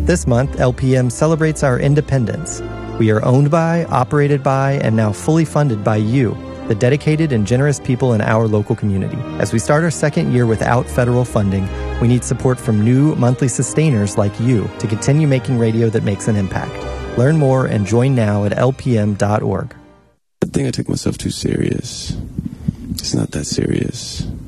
This month, LPM celebrates our independence. We are owned by, operated by, and now fully funded by you, the dedicated and generous people in our local community. As we start our second year without federal funding, we need support from new monthly sustainers like you to continue making radio that makes an impact. Learn more and join now at lpm.org. I think I took myself too serious. It's not that serious.